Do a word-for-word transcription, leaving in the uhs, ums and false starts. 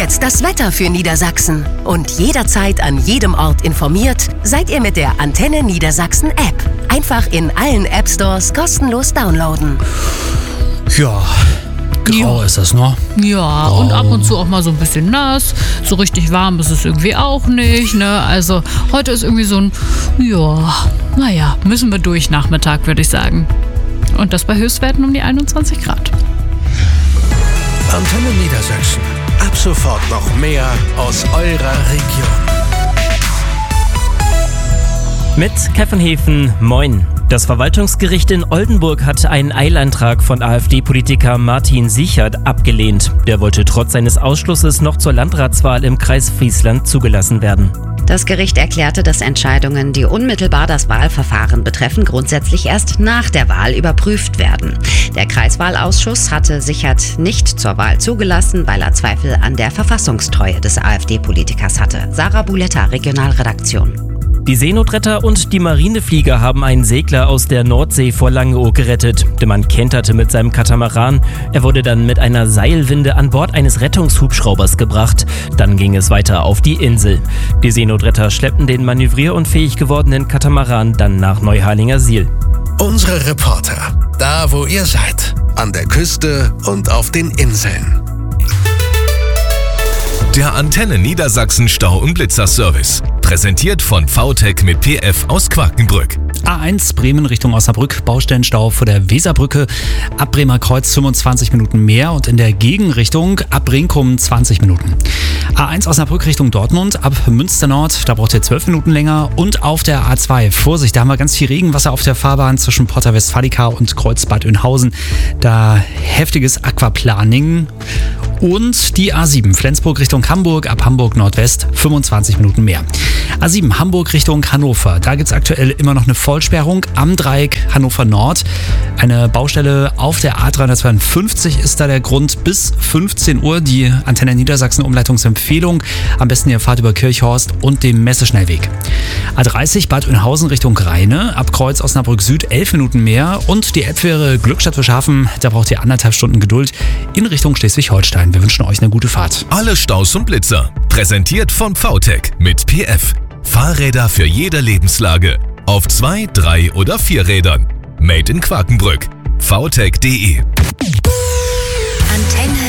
jetzt das Wetter für Niedersachsen. Und jederzeit an jedem Ort informiert seid ihr mit der Antenne Niedersachsen App. Einfach in allen App Stores kostenlos downloaden. Ja, grau Ja. ist das, ne? Ja, Grau. und ab und zu auch mal so ein bisschen nass. So richtig warm ist es irgendwie auch nicht, ne? Also heute ist irgendwie so ein, ja, naja, müssen wir durch Nachmittag, würde ich sagen. Und das bei Höchstwerten um die einundzwanzig Grad. Antenne Niedersachsen. Ab sofort noch mehr aus eurer Region. Mit Kevin Hefen, moin. Das Verwaltungsgericht in Oldenburg hat einen Eilantrag von AfD-Politiker Martin Sichert abgelehnt. Der wollte trotz seines Ausschlusses noch zur Landratswahl im Kreis Friesland zugelassen werden. Das Gericht erklärte, dass Entscheidungen, die unmittelbar das Wahlverfahren betreffen, grundsätzlich erst nach der Wahl überprüft werden. Der Kreiswahlausschuss hatte Sichert nicht zur Wahl zugelassen, weil er Zweifel an der Verfassungstreue des AfD-Politikers hatte. Sarah Buletta, Regionalredaktion. Die Seenotretter und die Marineflieger haben einen Segler aus der Nordsee vor Langeoog gerettet. Der Mann kenterte mit seinem Katamaran. Er wurde dann mit einer Seilwinde an Bord eines Rettungshubschraubers gebracht. Dann ging es weiter auf die Insel. Die Seenotretter schleppten den manövrierunfähig gewordenen Katamaran dann nach Neuharlingersiel. Unsere Reporter, da wo ihr seid, an der Küste und auf den Inseln. Der Antenne Niedersachsen Stau- und Blitzer-Service. Präsentiert von V T E C mit P F aus Quakenbrück. A eins Bremen Richtung Osnabrück, Baustellenstau vor der Weserbrücke. Ab Bremer Kreuz fünfundzwanzig Minuten mehr und in der Gegenrichtung ab Brinkum zwanzig Minuten. A eins Osnabrück Richtung Dortmund, ab Münster Nord, da braucht ihr zwölf Minuten länger. Und auf der A zwei, Vorsicht, da haben wir ganz viel Regenwasser auf der Fahrbahn zwischen Porta Westfalica und Kreuzbad Oeynhausen. Da heftiges Aquaplaning. Und die A sieben, Flensburg Richtung Hamburg, ab Hamburg Nordwest, fünfundzwanzig Minuten mehr. A sieben, Hamburg Richtung Hannover, da gibt es aktuell immer noch eine Vollsperrung am Dreieck Hannover Nord. Eine Baustelle auf der A dreihundertzweiundfünfzig ist da der Grund. Bis fünfzehn Uhr die Antenne Niedersachsen Umleitungsempfehlung. Am besten ihr fahrt über Kirchhorst und dem Messeschnellweg. A dreißig, Bad Oeynhausen Richtung Rheine, ab Kreuz Osnabrück Süd elf Minuten mehr. Und die App wäre Glückstadt für Schafen, da braucht ihr anderthalb Stunden Geduld in Richtung Schleswig-Holstein. Wir wünschen euch eine gute Fahrt. Alle Staus und Blitzer. Präsentiert von V T E C mit P F. Fahrräder für jede Lebenslage. Auf zwei, drei oder vier Rädern. Made in Quakenbrück. v t e c punkt d e. Antenne